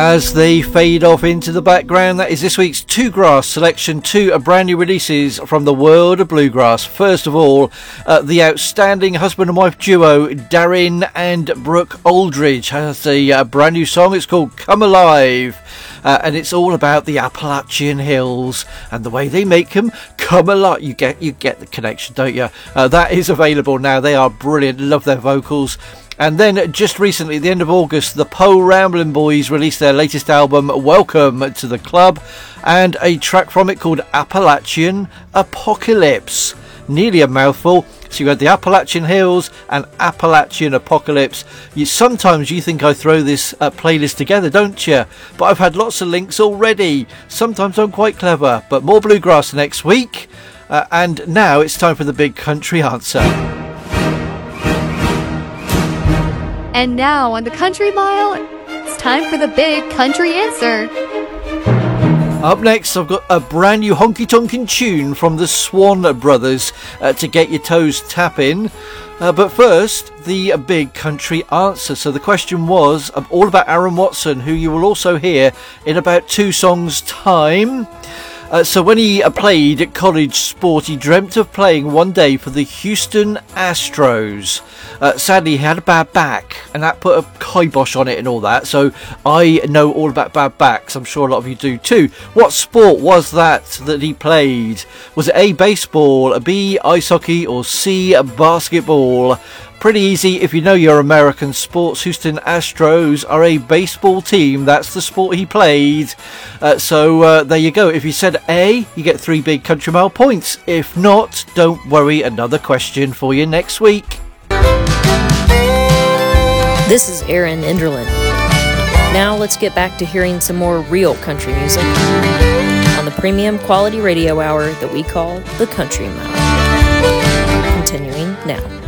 As they fade off into the background, that is this week's Two Grass selection, two brand new releases from the world of bluegrass. First of all, the outstanding husband and wife duo Darin and Brooke Aldridge has a brand new song. It's called Come Alive, and it's all about the Appalachian Hills and the way they make them come alive. You get the connection, don't you? That is available now. They are brilliant. Love their vocals. And then just recently, at the end of August, the Poe Ramblin' Boys released their latest album, Welcome to the Club, and a track from it called Appalachian Apocalypse. Nearly a mouthful. So you had the Appalachian Hills and Appalachian Apocalypse. Sometimes you think I throw this playlist together, don't you? But I've had lots of links already. Sometimes I'm quite clever. But more bluegrass next week. And now it's time for the big country answer. And now on the Country Mile, it's time for the big country answer. Up next, I've got a brand new honky-tonkin' tune from the Swan Brothers to get your toes tapping. But first, the big country answer. So the question was all about Aaron Watson, who you will also hear in about 2 songs' time. So when he played at college sport, he dreamt of playing one day for the Houston Astros. Sadly, he had a bad back, and that put a kibosh on it and all that. So I know all about bad backs. I'm sure a lot of you do too. What sport was that he played? Was it A, baseball, B, ice hockey, or C, basketball? Pretty easy if you know your American sports. Houston Astros are a baseball team. That's the sport he played. So there you go. If you said A, you get 3 big Country Mile points. If not, don't worry. Another question for you next week. This is Aaron Enderlin. Now let's get back to hearing some more real country music on the premium quality radio hour that we call the Country Mile. Continuing now.